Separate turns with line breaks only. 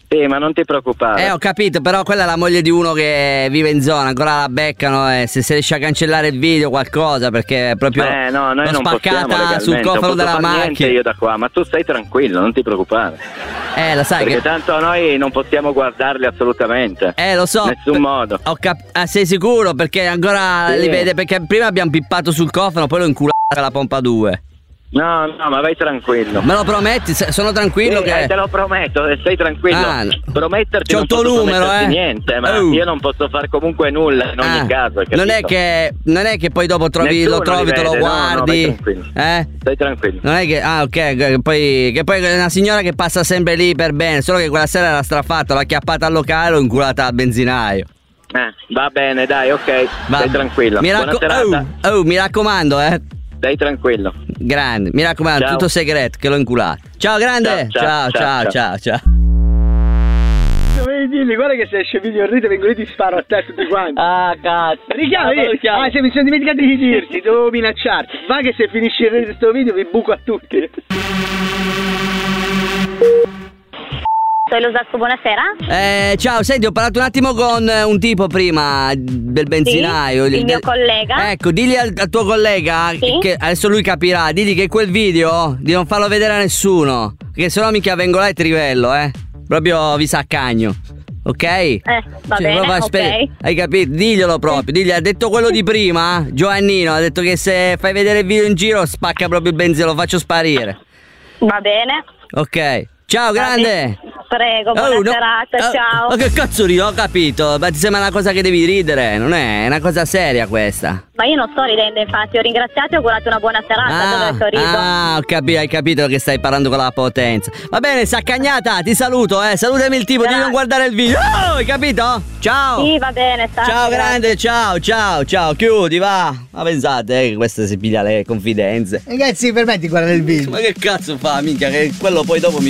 Sì, ma non ti preoccupare.
Ho capito, però quella è la moglie di uno che vive in zona, ancora la beccano e se si riesce a cancellare il video qualcosa, perché è proprio
no, noi
l'ho
non possiamo
spaccata
legalmente,
sul cofano della
niente
macchina.
io da qua, ma tu stai tranquillo, non ti preoccupare.
Lo sai
Perché
che
tanto noi non possiamo guardarli assolutamente.
lo so.
In nessun modo.
Sei sicuro? Perché ancora
Sì.
li vede, perché prima abbiamo pippato sul cofano, poi l'ho inculato la pompa 2.
No, ma vai tranquillo.
Me lo prometti? Sono tranquillo che...
te lo prometto, stai tranquillo. Prometterti
c'ho
non
il tuo
posso
numero,
prometterti niente, ma io non posso fare comunque nulla in ogni caso.
Non è che poi dopo te lo guardi.
vai tranquillo. Stai tranquillo.
Non è che ok, che poi è una signora che passa sempre lì per bene, solo che quella sera era strafatta, l'ho acchiappata al locale, l'ho inculata al benzinaio.
Va bene, dai, ok. Stai tranquillo. Buona serata.
Mi raccomando,
Stai tranquillo.
Grande, mi raccomando,
ciao.
Tutto segreto, che l'ho inculato. Ciao grande. Ciao.
Dovevi dirgli, guarda che se esce video rete vengo lì ti sparo a te tutti quanti.
Ah, cazzo.
Richiama. Se mi sono dimenticato di dirti, dovevo minacciarti. Va che se finisce il rete sto video vi buco a tutti.
Sono Losasco, buonasera.
Ciao, senti, ho parlato un attimo con un tipo prima del benzinaio.
Sì, il mio collega.
Ecco, digli al tuo collega che adesso lui capirà, digli che quel video di non farlo vedere a nessuno, perché sennò mica vengo là e ti rivello, proprio vi saccagno. Ok?
Va bene, ok.
Hai capito? Diglielo proprio. Digli, ha detto quello di prima, Giovannino, ha detto che se fai vedere il video in giro spacca proprio il benzina, lo faccio sparire.
Va bene.
Ok. Ciao, grande.
Prego, buona serata, ciao.
Ma che cazzo ridi? Ho capito. Ma ti sembra una cosa che devi ridere? Non è una cosa seria questa.
Ma io non sto ridendo, infatti, ho ringraziato e ho augurato una buona serata. Dove rido?
Ho capito, hai capito che stai parlando con la potenza. Va bene, saccagnata, ti saluto, salutami il tipo, di non guardare il video. Hai capito? Ciao.
Sì, va bene,
ciao grande, ciao, chiudi, va. Ma pensate che questa si piglia le confidenze.
Ragazzi, permetti di guardare il video.
Ma che cazzo fa, minchia, che quello poi dopo mi